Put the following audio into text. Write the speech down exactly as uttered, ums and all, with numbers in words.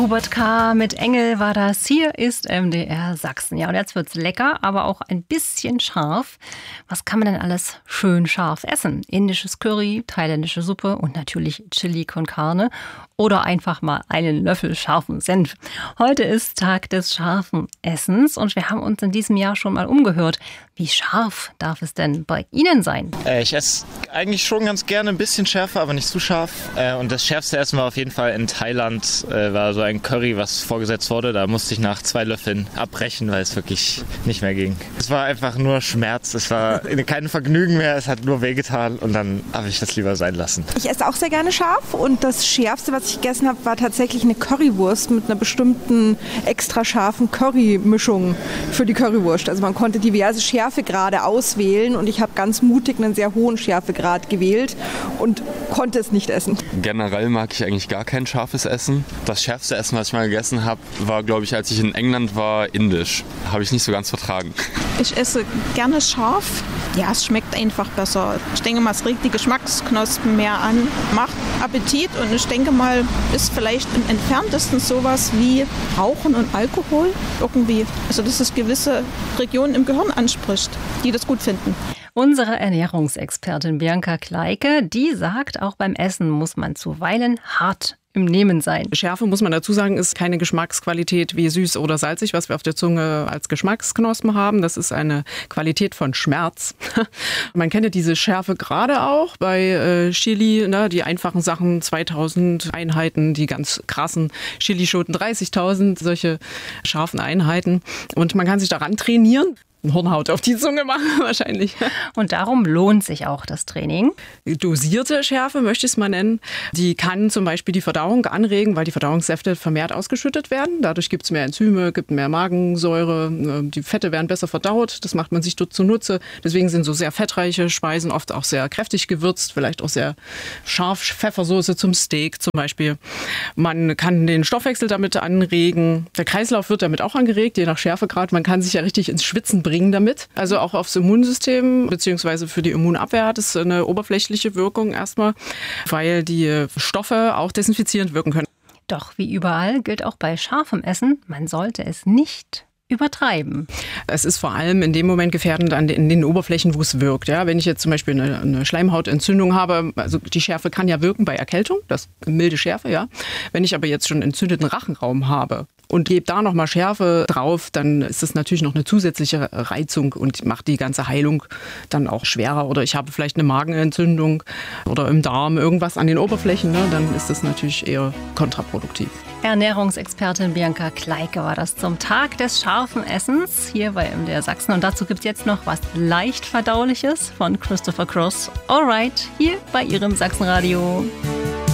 Hubert K. mit Engel war das. Hier ist M D R Sachsen. Ja, und jetzt wird's lecker, aber auch ein bisschen scharf. Was kann man denn alles schön scharf essen? Indisches Curry, thailändische Suppe und natürlich Chili con Carne. Oder einfach mal einen Löffel scharfen Senf. Heute ist Tag des scharfen Essens und wir haben uns in diesem Jahr schon mal umgehört. Wie scharf darf es denn bei Ihnen sein? Äh, ich esse eigentlich schon ganz gerne ein bisschen schärfer, aber nicht zu scharf. Äh, und das schärfste Essen war auf jeden Fall in Thailand. Äh, war so ein Curry, was vorgesetzt wurde. Da musste ich nach zwei Löffeln abbrechen, weil es wirklich nicht mehr ging. Es war einfach nur Schmerz. Es war kein Vergnügen mehr. Es hat nur wehgetan und dann habe ich das lieber sein lassen. Ich esse auch sehr gerne scharf und das Schärfste, was ich gegessen habe, war tatsächlich eine Currywurst mit einer bestimmten extra scharfen Curry-Mischung für die Currywurst. Also man konnte diverse Schärfegrade auswählen und ich habe ganz mutig einen sehr hohen Schärfegrad gewählt und konnte es nicht essen. Generell mag ich eigentlich gar kein scharfes Essen. Das schärfste Essen, was ich mal gegessen habe, war, glaube ich, als ich in England war, indisch. Habe ich nicht so ganz vertragen. Ich esse gerne scharf. Ja, es schmeckt einfach besser. Ich denke mal, es regt die Geschmacksknospen mehr an, macht Appetit und ich denke mal, ist vielleicht im Entferntesten sowas wie Rauchen und Alkohol irgendwie. Also dass es gewisse Regionen im Gehirn anspricht, die das gut finden. Unsere Ernährungsexpertin Bianca Kleike, die sagt, auch beim Essen muss man zuweilen hart im Nehmen sein. Schärfe, muss man dazu sagen, ist keine Geschmacksqualität wie süß oder salzig, was wir auf der Zunge als Geschmacksknospen haben. Das ist eine Qualität von Schmerz. Man kennt ja diese Schärfe gerade auch bei äh, Chili, ne, die einfachen Sachen, zweitausend Einheiten, die ganz krassen Chilischoten, dreißigtausend, solche scharfen Einheiten. Und man kann sich daran trainieren. Hornhaut auf die Zunge machen wahrscheinlich. Und darum lohnt sich auch das Training. Dosierte Schärfe möchte ich es mal nennen. Die kann zum Beispiel die Verdauung anregen, weil die Verdauungssäfte vermehrt ausgeschüttet werden. Dadurch gibt es mehr Enzyme, gibt mehr Magensäure. Die Fette werden besser verdaut. Das macht man sich dort zunutze. Deswegen sind so sehr fettreiche Speisen oft auch sehr kräftig gewürzt. Vielleicht auch sehr scharf. Pfeffersoße zum Steak zum Beispiel. Man kann den Stoffwechsel damit anregen. Der Kreislauf wird damit auch angeregt, je nach Schärfegrad. Man kann sich ja richtig ins Schwitzen bringen. bringen damit. Also auch aufs Immunsystem bzw. für die Immunabwehr hat es eine oberflächliche Wirkung erstmal, weil die Stoffe auch desinfizierend wirken können. Doch wie überall gilt auch bei scharfem Essen, man sollte es nicht übertreiben. Es ist vor allem in dem Moment gefährdend an den, in den Oberflächen, wo es wirkt. Ja, wenn ich jetzt zum Beispiel eine, eine Schleimhautentzündung habe, also die Schärfe kann ja wirken bei Erkältung, das milde Schärfe, ja. Wenn ich aber jetzt schon entzündeten Rachenraum habe und gebe da nochmal Schärfe drauf, dann ist das natürlich noch eine zusätzliche Reizung und macht die ganze Heilung dann auch schwerer. Oder ich habe vielleicht eine Magenentzündung oder im Darm irgendwas an den Oberflächen, ne? Dann ist das natürlich eher kontraproduktiv. Ernährungsexpertin Bianca Kleike war das zum Tag des scharfen Essens hier bei M D R Sachsen. Und dazu gibt es jetzt noch was leicht Verdauliches von Christopher Cross. Alright, hier bei Ihrem Sachsenradio.